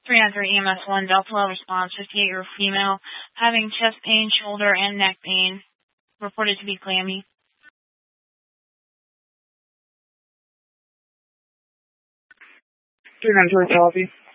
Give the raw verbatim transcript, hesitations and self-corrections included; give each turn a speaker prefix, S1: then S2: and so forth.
S1: three nine three E M S one, Delta response, fifty-eight-year female, having chest pain, shoulder, and neck pain, reported to be clammy.
S2: three nine three, copy.